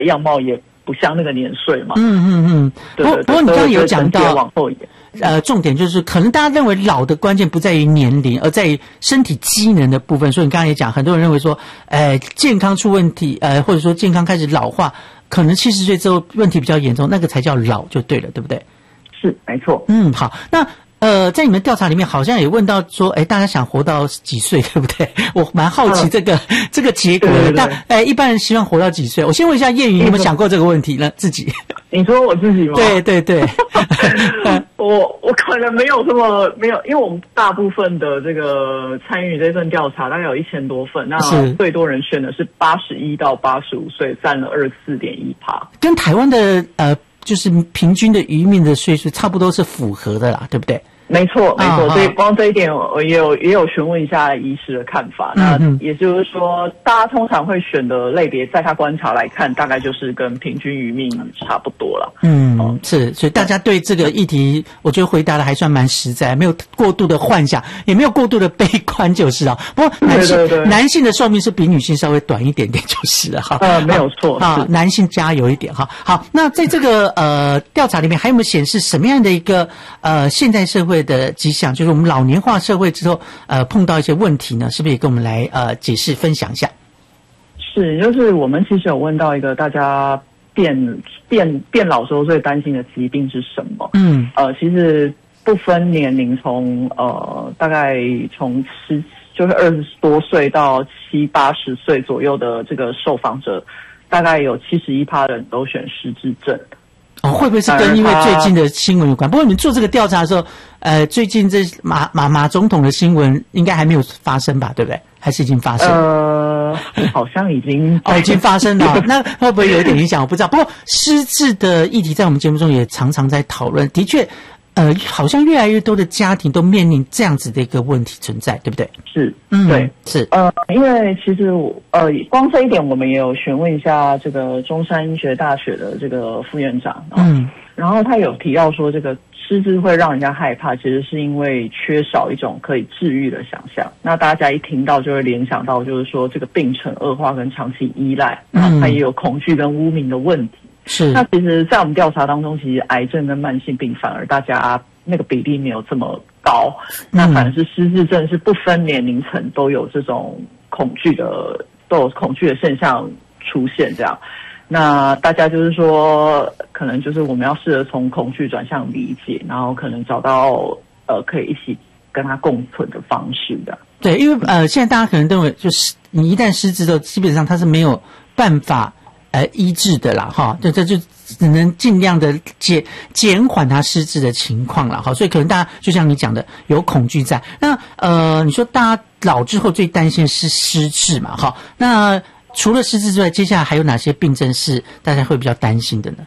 样貌也不像那个年岁嘛。 不过你刚刚有讲到往后延。 重点就是可能大家认为老的关键不在于年龄，而在于身体机能的部分。所以你刚刚也讲，很多人认为说，健康出问题，或者说健康开始老化，可能70岁之后问题比较严重，那个才叫老就对了，对不对？ 是，没错。 好，那在你们调查里面好像也问到说，大家想活到几岁，对不对？我蛮好奇这个结果的。但一般人希望活到几岁？我先问一下燕宇，你有没有想过这个问题呢？自己？ 你说我自己吗？ 对。 我可能没有，因为我们大部分的这个参与这份调查大概有1000多份，那最多人选的是81到85岁，占了24.1%， 跟台湾的就是平均的渔民的岁数差不多是符合的啦，对不对？ 没错。所以光这一点我也有询问一下医师的看法。那也就是说，大家通常会选的类别，在他观察来看，大概就是跟平均渔民差不多了。 是，所以大家对这个议题，我觉得回答的还算蛮实在，没有过度的幻想，也没有过度的悲观，就是了。不过男性的寿命是比女性稍微短一点点，就是了哈。 没有错。 男性加油一点哈。好，那在这个调查里面，还有没有显示什么样的一个现代社会的迹象，就是我们老年化社会之后碰到一些问题呢？是不是也跟我们来解释分享一下？ 是，就是我们其实有问到一个大家变老时候最担心的疾病是什么？其实不分年龄，大概从就是20多岁到70、80岁左右的这个受访者，大概有71%人都选失智症。 会不会是跟因为最近的新闻有关？不过你们做这个调查的时候，最近这马总统的新闻应该还没有发生吧？对不对？还是已经发生？ 好像已经已经发生了。那会不会有一点影响？我不知道。不过失智的议题在我们节目中也常常在讨论，的确。好像越来越多的家庭都面临这样子的一个问题存在，对不对？ 是， 对，是。 因为其实光这一点，我们也有询问一下这个中山医学大学的这个副院长，然后他有提到说，这个失智会让人家害怕，其实是因为缺少一种可以治愈的想象。那大家一听到就会联想到，就是说这个病程恶化跟长期依赖，他也有恐惧跟污名的问题。 是， 那其实在我们调查当中，其实癌症跟慢性病反而大家那个比例没有这么高，那反而是失智症是不分年龄层都有这种恐惧的现象出现这样。那大家就是说，可能就是我们要试着从恐惧转向理解，然后可能找到可以一起跟他共存的方式的。 对，因为现在大家可能认为，就是你一旦失智之后，基本上他是没有办法医治的啦，哈，这就只能尽量的减缓他失智的情况啦，哈，所以可能大家就像你讲的，有恐惧在。那你说大家老之后最担心是失智嘛，哈，那除了失智之外，接下来还有哪些病症是大家会比较担心的呢？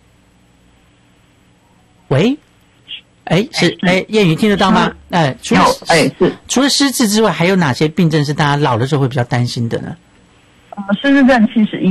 喂，燕宇听得到吗？除了失智之外，还有哪些病症是大家老的时候会比较担心的呢？ 失智症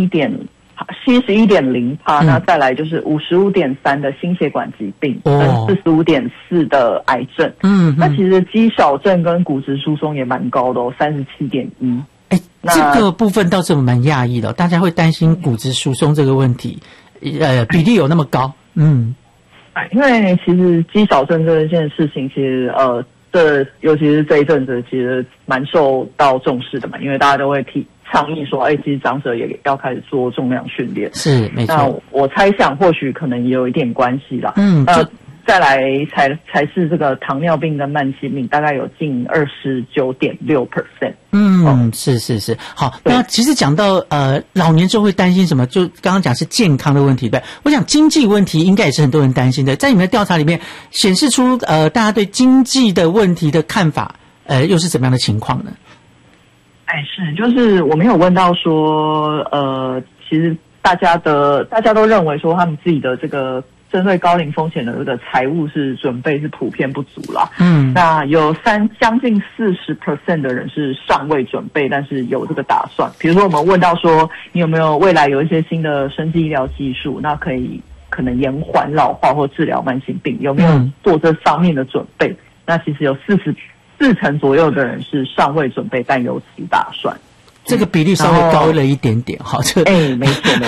71.0%，那再来就是55.3%的心血管疾病，跟45.4%的癌症。那其实肌少症跟骨质疏松也蛮高的37.1%。 这个部分倒是我蛮讶异的，大家会担心骨质疏松这个问题，比例有那么高？ 因为其实肌少症这件事情，其实尤其是这一阵子，其实蛮受到重视的嘛，因为大家都会倡议说，其实长者也要开始做重量训练。是，没错。那我猜想，或许可能也有一点关系啦。再来才是这个糖尿病跟慢性病，大概有近29.6%。 是。好，那其实讲到老年之后会担心什么？就刚刚讲是健康的问题，对。我想经济问题应该也是很多人担心的。在你们的调查里面显示出大家对经济的问题的看法，又是怎么样的情况呢？ 就是我们有问到说，其实大家都认为说他们自己的这个针对高龄风险的这个财务准备是普遍不足啦。那有将近40% 的人是尚未准备，但是有这个打算。比如说我们问到说，你有没有未来有一些新的生技医疗技术，那可能延缓老化或治疗慢性病，有没有做这方面的准备？那其实有40%左右的人是尚未准备，但有此打算。 这个比例稍微高了一点点，好， 没错。